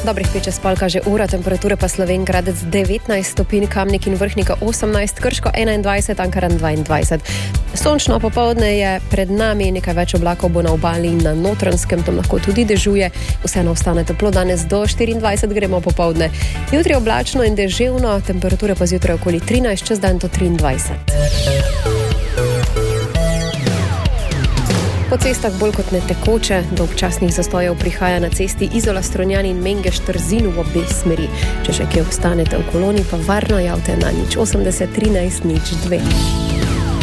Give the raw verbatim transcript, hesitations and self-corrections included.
Dobrih pet čez pol kaže ura, temperatura pa Slovenj Gradec devetnajst stopinj, Kamnik in Vrhnika osemnajst, Krško enaindvajset, Ankaran dvaindvajset. Sončno popoldne je pred nami, nekaj več oblakov bo na obali in na Notranjskem, tam lahko tudi dežuje. Vseeno ostane toplo, danes do štiriindvajset gremo popoldne. Jutri oblačno in deževno, temperatura pa zjutraj okoli trinajst, čez dan do triindvajset. Po cestah bolj kot ne tekoče, do občasnih zastojev prihaja na cesti Izola Strunjan in Mengeš Trzin v obe smeri. Če še kje ostanete v koloni, pa varno javte na nič osemdeset trinajst nič dve.